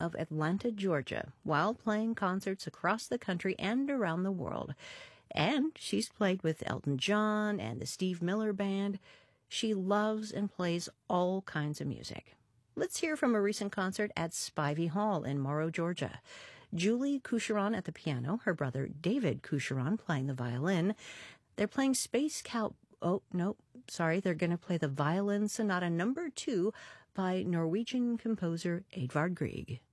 of Atlanta, Georgia, while playing concerts across the country and around the world. And she's played with Elton John and the Steve Miller Band. She loves and plays all kinds of music. Let's hear from a recent concert at Spivey Hall in Morrow, Georgia. Julie Coucheron at the piano, her brother David Coucheron playing the violin. They're playing they're going to play the Violin Sonata No. 2 by Norwegian composer Edvard Grieg.